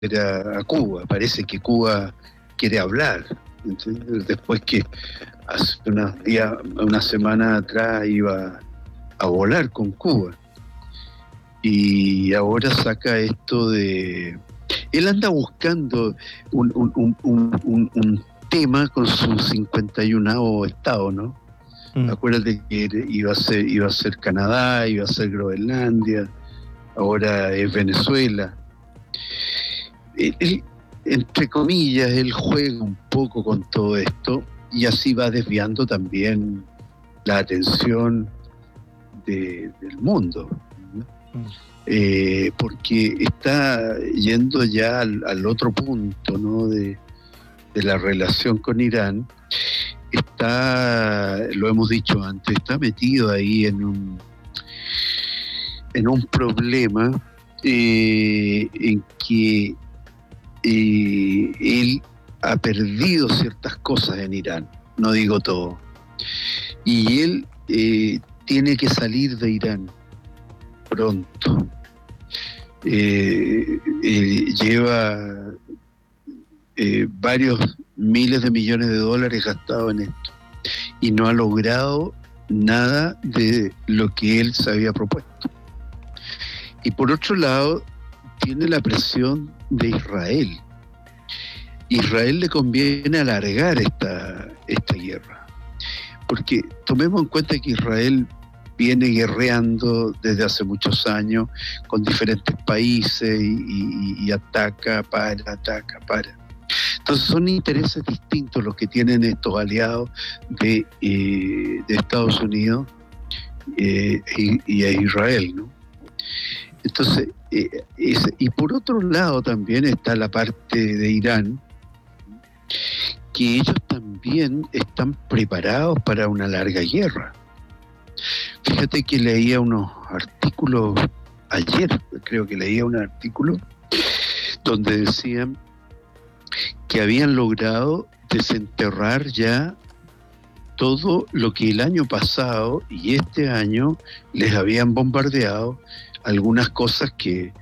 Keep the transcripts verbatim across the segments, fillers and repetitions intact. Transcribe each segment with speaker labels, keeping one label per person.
Speaker 1: a Cuba. Parece que Cuba quiere hablar. Entonces, después que hace unos días, una semana atrás iba a volar con Cuba. Y ahora saca esto de... Él anda buscando un, un, un, un, un tema con su cincuenta y uno estado, ¿no? Mm. Acuérdate que iba a ser, iba a ser Canadá, iba a ser Groenlandia, ahora es Venezuela. Él, entre comillas, él juega un poco con todo esto y así va desviando también la atención de, del mundo, ¿no? Mm. Eh, porque está yendo ya al, al otro punto, ¿no? de, de la relación con Irán. Está, lo hemos dicho antes, está metido ahí en un en un problema eh, en que eh, él ha perdido ciertas cosas en Irán, no digo todo, y él eh, tiene que salir de Irán pronto. Eh, eh, lleva eh, varios miles de millones de dólares gastados en esto y no ha logrado nada de lo que él se había propuesto. Y por otro lado, tiene la presión de Israel. Israel le conviene alargar esta, esta guerra, porque tomemos en cuenta que Israel viene guerreando desde hace muchos años con diferentes países y, y, y ataca, para, ataca, para. Entonces son intereses distintos los que tienen estos aliados de, eh, de Estados Unidos eh, y, y a Israel, ¿no? Entonces, eh, es, y por otro lado también está la parte de Irán, que ellos también están preparados para una larga guerra. Fíjate que leía unos artículos ayer, creo que leía un artículo donde decían que habían logrado desenterrar ya todo lo que el año pasado y este año les habían bombardeado, algunas cosas que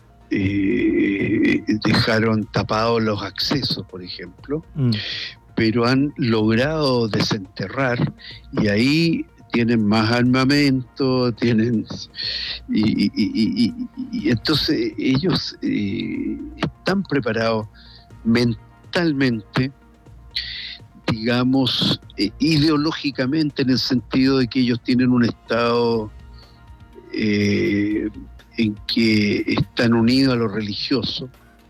Speaker 1: eh, dejaron tapados los accesos, por ejemplo, mm. pero han logrado desenterrar y ahí tienen más armamento, tienen y, y, y, y, y entonces ellos eh, están preparados mentalmente, digamos, eh, ideológicamente, en el sentido de que ellos tienen un estado eh, en que están unidos a lo religioso.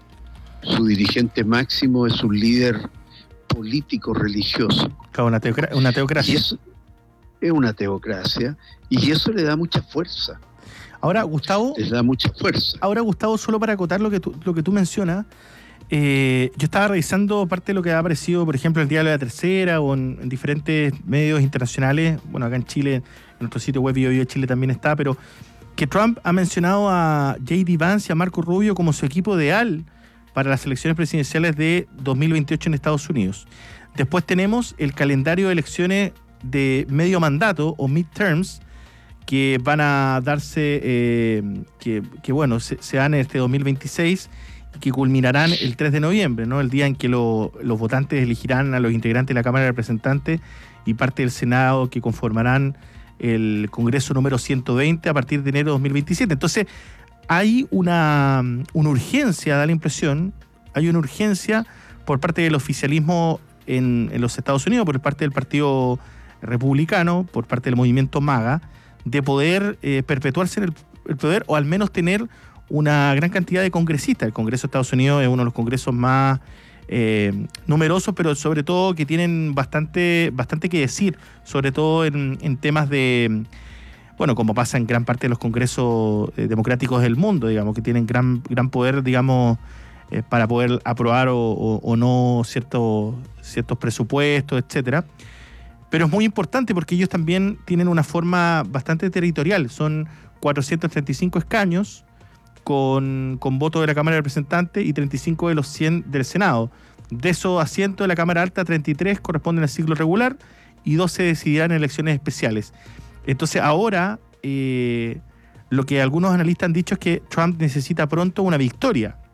Speaker 1: Su dirigente máximo es un líder político religioso.
Speaker 2: Claro, una, teocra- una teocracia.
Speaker 1: Y eso es una teocracia, y eso le da mucha fuerza.
Speaker 2: Ahora, Gustavo...
Speaker 1: Les da mucha fuerza.
Speaker 2: Ahora, Gustavo, solo para acotar lo que tú, lo que tú mencionas, eh, yo estaba revisando parte de lo que ha aparecido, por ejemplo, el Diario de la Tercera o en, en diferentes medios internacionales. Bueno, acá en Chile, en nuestro sitio web Bio Bio Chile también está, pero que Trump ha mencionado a J D Vance y a Marco Rubio como su equipo ideal para las elecciones presidenciales de dos mil veintiocho en Estados Unidos. Después tenemos el calendario de elecciones de medio mandato o midterms que van a darse, eh, que, que bueno, se, se dan en este dos mil veintiséis y que culminarán el tres de noviembre, ¿no? El día en que lo, los votantes elegirán a los integrantes de la Cámara de Representantes y parte del Senado que conformarán el Congreso número ciento veinte a partir de enero de dos mil veintisiete. Entonces, hay una, una urgencia, da la impresión, hay una urgencia por parte del oficialismo en, en los Estados Unidos, por parte del Partido Republicano, por parte del movimiento MAGA, de poder eh, perpetuarse en el, el poder o al menos tener una gran cantidad de congresistas. El Congreso de Estados Unidos es uno de los congresos más eh, numerosos, pero sobre todo que tienen bastante, bastante que decir, sobre todo en, en temas de, bueno, como pasa en gran parte de los congresos eh, democráticos del mundo, digamos, que tienen gran, gran poder, digamos, eh, para poder aprobar o, o, o no ciertos, ciertos presupuestos, etcétera. Pero es muy importante porque ellos también tienen una forma bastante territorial. Son cuatrocientos treinta y cinco escaños con, con votos de la Cámara de Representantes y treinta y cinco de los cien del Senado. De esos asientos de la Cámara Alta, treinta y tres corresponden al ciclo regular y doce decidirán en elecciones especiales. Entonces ahora eh, lo que algunos analistas han dicho es que Trump necesita pronto una victoria